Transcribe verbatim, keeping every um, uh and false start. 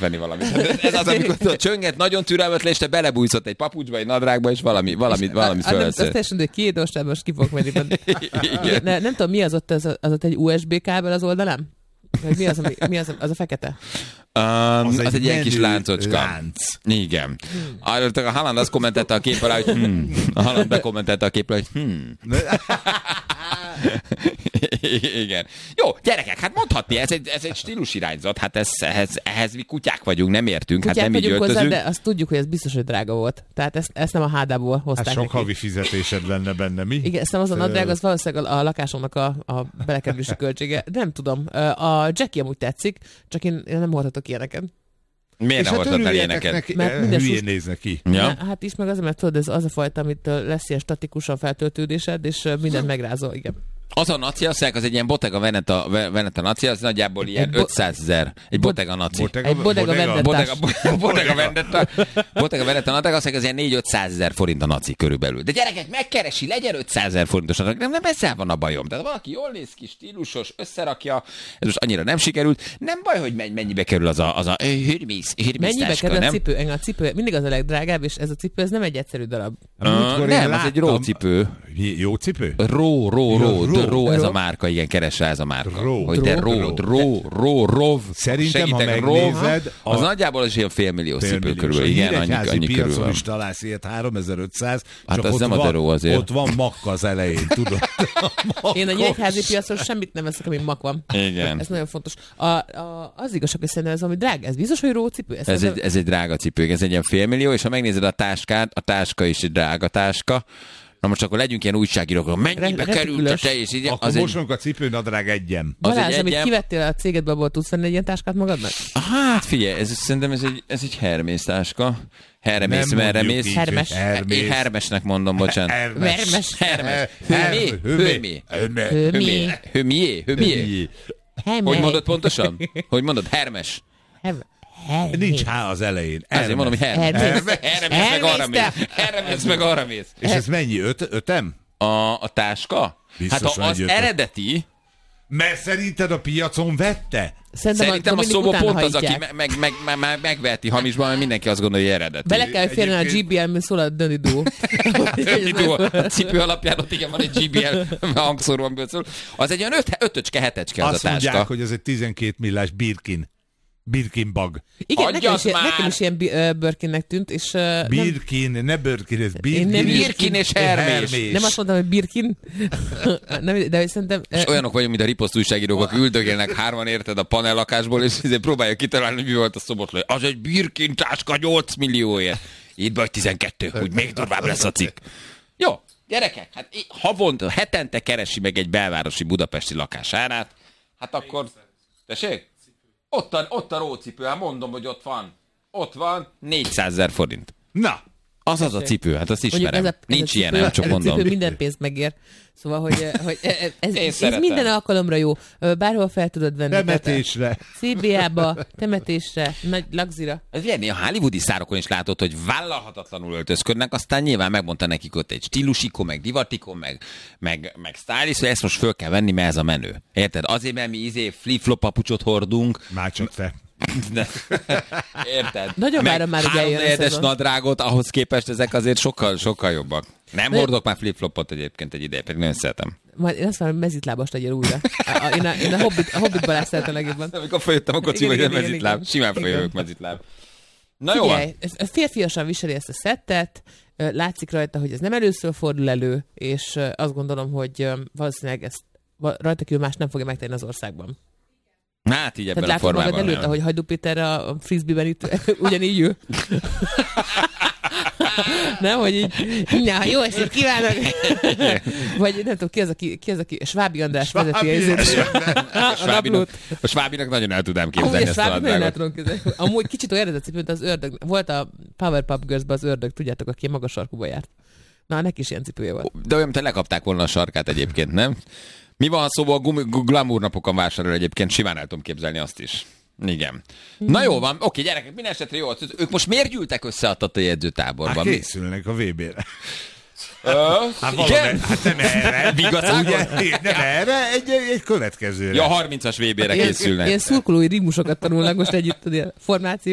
venni valamit. Ez az, amikor a csönget nagyon türelmetlen, és te belebújszott egy papucsba, egy nadrágba, és valami, valami, valami fölszél. Azt teljesen, hogy két ostában most ki fogok menni. Ne, nem tudom, mi az ott, az, az ott egy u es bé kábel az oldalán? Vagy mi az, ami, mi az, az a fekete? Um, az, az egy, egy ilyen kis láncocska. Lánc. Igen. Hmm. A Haaland azt kommentelte a kép alá, hogy hmm. A Haaland bekommentelte a kép alá, hogy hmm. Igen. Jó, gyerekek, hát mondhatni, ez egy, ez egy stílusirányzat, hát ez, ehhez, ehhez mi kutyák vagyunk, nem értünk, kutyák hát nem így öltözünk. Hozzá, de azt tudjuk, hogy ez biztos, hogy drága volt. Tehát ezt, ezt nem a hádából hozták. Hát sok neki. havi fizetésed lenne benne, mi? Igen, ezt nem az a nadrág, az valószínűleg a, a lakásomnak a, a belekerülési költsége. Nem tudom. A Jackie amúgy tetszik, csak én, én nem hordhatok ilyeneket. Miért nem hordhatnál ilyeneket? Neki, mert minden hülyén sus... néznek ki. Ja? Na, hát is meg azért, mert tudod, ez az a fajta, amit lesz ilyen statikusan feltöltődésed, és mindent megrázol, igen. Az a naci, azt az egy ilyen Bottega Veneta, Veneta naci, az nagyjából ilyen bo- ötszázezer. Egy Bottega naci. Bottega, egy Bottega Venetás. Bottega, Bottega Veneta. Bottega Veneta nadrág, azt az ilyen négy-ötszázezer forint a naci körülbelül. De gyerekek, megkeresi, legyen ötszázezer forintos nadrág. Nem, nem ezzel van a bajom. Tehát valaki jól néz ki, stílusos, összerakja, ez most annyira nem sikerült. Nem baj, hogy mennyibe kerül az a, az a hürmész, hürmész mennyibe táska, kerül a nem? cipő? Engem a cipő mindig az a legdrágább, és ez a cipő, ez nem egy egyszerű darab. Uh, nem, az egy ró cipő. Jó cipő? Ró, ró, ró, Ró, ró, ez ró. a márka, igen, keres rá ez a márka. Ró. Hogy te ró, Ró. ró, ró, rov. Szerintem, ha Segítek, megnézed... rov, az nagyjából az ilyen félmillió cipő körül. A Igen, annyi, híregyházi annyi körül piacon van. is találsz ilyet háromezer-ötszáz, Hát csak az ott nem a van, deró azért. Ott van makka az elején, tudod? Én a nyíregyházi piacon semmit nem veszek, ami mak van. Igen. Ez nagyon fontos. A, a, az igazság, hogy szerintem ez, ami drága. Ez biztos, hogy rócipő? Ez, Ez egy, ez egy drága cipő, ez egy ilyen félmillió, és ha megnézed a táskát, a táska is egy drága táska. Na most akkor legyünk ilyen újságírók, mennyibe Re- került a te is? Akkor Az most egy... a cipőnadrág egyem. Az Balázs, egy amit egyem. kivettél a cégedből, abból tudsz venni egy ilyen táskát magadnak? Hát figyelj, ez, szerintem ez egy, ez egy Hermész táska. Hermész, Nem merre mondjuk mész? így, Hermes. Hermész. Én Hermesnek mondom, bocsánat. Hermes. Hermes. Hermes. Hőmé? Hőmé. Hőmé? Hőmé. Hőmié? Hőmié? Hogy mondod pontosan? Hogy mondod? Hermes. Hermes. Hermes. Nincs H az elején. Azért mondom, hogy Hermes. Hermes. Hermes meg arra mész. Hermes meg arra mész. És ez mennyi? Öt, ötem? A, a táska? Biztos, Hát ha hogy az ötöt. eredeti, Mert szerinted a piacon vette? Szerintem, szerintem a Dominik szóba utána pont az, aki hajtják. meg, meg, meg, meg, megveheti hamisban, mert mindenki azt gondolja, hogy eredeti. Bele kell férni a gé bé el, mert szól a Döni Duo. A cipő alapján ott igen van egy gé bé el hangszóró, amiből szól. Az egy olyan öt, ötöcske, hetecske az Azt a mondják, táska. hogy ez egy tizenkét millás Birkin. Birkin bag. Igen, Hagyjad nekem is, ilyen, már! nekem is ilyen bi- ö, Birkinnek tűnt, és... Uh, nem, Birkin, ne Birkin, ez Én Birkin. nem Birkin és Hermés. nem azt mondtam, hogy Birkin, nem, de szerintem... És olyanok vagyunk, mint a riposzt újságírók, akik üldögélnek hárman, érted, a panellakásból, és ezért próbálja kitalálni, hogy mi volt a szobotló. Az egy Birkin táska nyolc millióért. Itt vagy tizenkettő, úgy még durvább lesz a cikk. Jó, gyerekek, hát í- havonta, hetente keresi meg egy belvárosi budapesti lakás árát, hát akkor... Tessék? Ott a, ott a rócipő, hát mondom, hogy ott van. Ott van négyszázezer forint. Na, Az az a cipő, hát azt ismerem. Ez a, ez Nincs a cipő, ilyen, nem csak ez a mondom. cipő minden pénzt megér. Szóval, hogy, hogy ez, ez, ez szeretem. minden alkalomra jó. Bárhol fel tudod venni. temetésre. cé bé á-ba, temetésre, nagy lagzira. Ez ilyen, a hollywoodi szárokon is látod, hogy vállalhatatlanul öltözködnek, aztán nyilván megmondta nekik ott egy stílusikon, meg divatikon, meg, meg, meg stylist, hogy ezt most föl kell venni, mert ez a menő. Érted? Azért, mert mi izé flip-flop papucsot hordunk. Már csak te. De, érted? Nagyon várom már, hogy eljön a háromnegyedes szezon. nadrágot, ahhoz képest ezek azért sokkal, sokkal jobbak. Nem De- hordok már flip-flopot egyébként egy ideje, pedig nagyon szeretem. Majd én azt mondom, hogy mezitlábas legyél újra. A, a, én a, én a Hobbit, a Hobbit Balázs szeretem legjobban. Amikor följöttem a kocsiba, Igen, hogy igen, mezitláb. igen, Simán igen. följövök mezitláb. Na jó van. Figyelj, ez- férfiasan viseli ezt a szettet, ö, látszik rajta, hogy ez nem először fordul elő, és ö, azt gondolom, hogy ö, valószínűleg ezt va- rajta kívül más nem fogja megtenni az országban. Hát így ebben Tehát a látod magad formában. előtt, ahogy Hajdú Péter a frisbee-ben itt ugyanígy ül. Nem, hogy így, na, jó estét kívánok! Vagy nem tudom, ki az, aki, ki az, aki Svábi András vezeti a izét. A Svábinak, naplót. a Svábinak nagyon el tudám Amúgy képzelni a ezt a Svábi nagyon el nadrágot. tudom képzelni. Amúgy kicsit olyan eredeti, mint az ördög. Volt a Powerpuff Girls-ben az ördög, tudjátok, aki magas sarkúba járt. Na, neki is ilyen cipője volt. De olyan, mint lekapták volna a sarkát egyébként, nem? Mi van, szóval a gumi- gu- glamour napokon vásárol egyébként, simán el tudom képzelni azt is. Igen. Na jó van, oké, gyerekek, minden esetre jó. Ők most miért gyűltek össze a tatai edzőtáborban? Hát készülnek a vé bé-re. Ö, Hát, igen? valami, hát nem erre. Vigacágon? Ugye, nem erre, egy, egy következőre. Ja, harmincas vé bé-re Ilyen, készülnek. ilyen szurkolói rímusokat tanulnak most együtt, tudja, formáció.